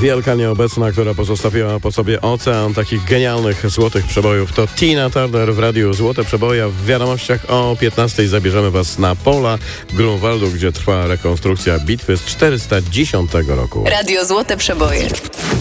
wielka nieobecna, która pozostawiła po sobie ocean takich genialnych złotych przebojów. To Tina Turner w radiu Złote Przeboje. W wiadomościach o 15:00 zabierzemy Was na pola Grunwaldu, gdzie trwa rekonstrukcja bitwy z 410 roku. Radio Złote Przeboje.